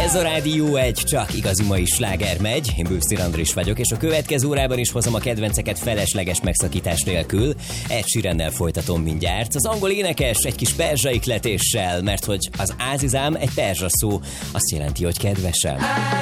Ez a Rádió 1, csak igazi mai sláger megy. Én Bősztir Andris vagyok, és a következő órában is hozom a kedvenceket felesleges megszakítás nélkül. Ed Sheerannel folytatom mindjárt. Az angol énekes egy kis perzsa ikletéssel, mert hogy az ázizám egy perzsa szó, azt jelenti, hogy kedvesem.